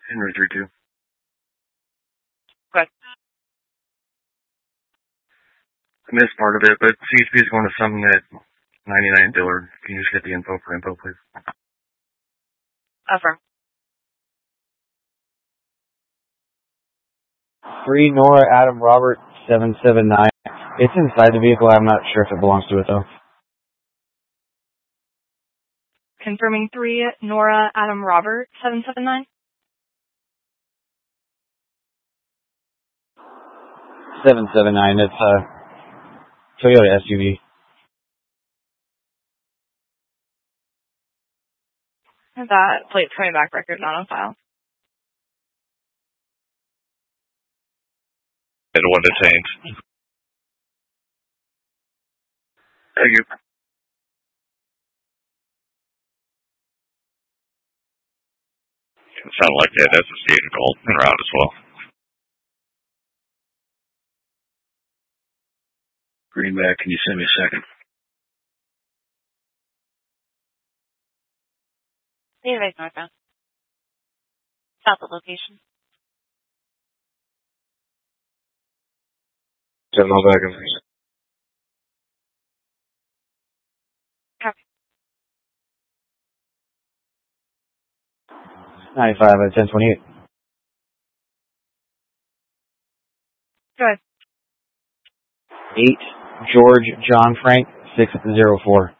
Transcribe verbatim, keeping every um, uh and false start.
Henry three two. Good. I missed part of it, but C H P is going to something at ninety-nine Dillard. Can you just get the info for info, please? Affirm. Three Nora Adam Robert seven seven nine. It's inside the vehicle. I'm not sure if it belongs to it though. Confirming three Nora Adam Robert seven seven nine. Seven seven nine. It's a Toyota S U V. That plate's coming back, record not on file. And one detained. Thank you. It sounded like that S S C vehicle en route as well. Greenback, can you send me a second? Database northbound. South of location. Send all back in. Copy. ninety-five at ten twenty-eight. Go ahead. eight George John Frank six zero four.